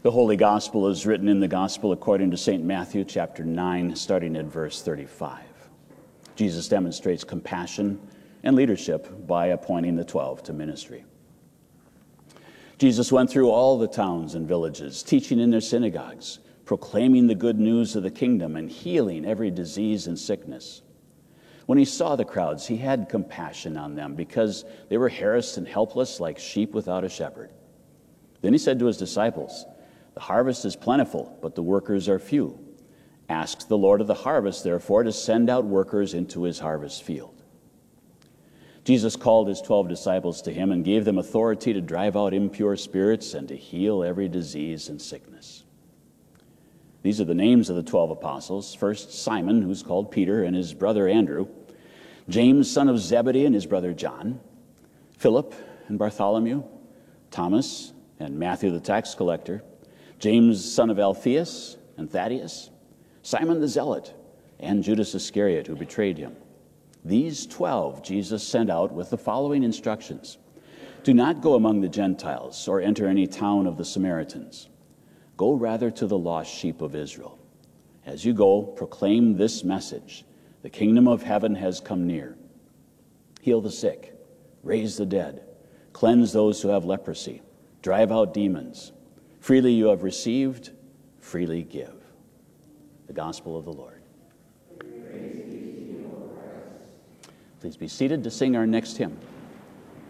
The Holy Gospel is written in the Gospel according to St. Matthew, chapter 9, starting at verse 35. Jesus demonstrates compassion and leadership by appointing the 12 to ministry. Jesus went through all the towns and villages, teaching in their synagogues, proclaiming the good news of the kingdom, and healing every disease and sickness. When he saw the crowds, he had compassion on them because they were harassed and helpless like sheep without a shepherd. Then he said to his disciples, "The harvest is plentiful, but the workers are few. Ask the Lord of the harvest, therefore, to send out workers into his harvest field." Jesus called his 12 disciples to him and gave them authority to drive out impure spirits and to heal every disease and sickness. These are the names of the 12 apostles. First, Simon, who's called Peter, and his brother Andrew. James, son of Zebedee, and his brother John. Philip and Bartholomew. Thomas and Matthew the tax collector. James, son of Alphaeus, and Thaddeus. Simon the Zealot, and Judas Iscariot, who betrayed him. These 12 Jesus sent out with the following instructions. Do not go among the Gentiles or enter any town of the Samaritans. Go rather to the lost sheep of Israel. As you go, proclaim this message. The kingdom of heaven has come near. Heal the sick, raise the dead, cleanse those who have leprosy, drive out demons. Freely you have received, freely give. The gospel of the Lord. Please be seated to sing our next hymn.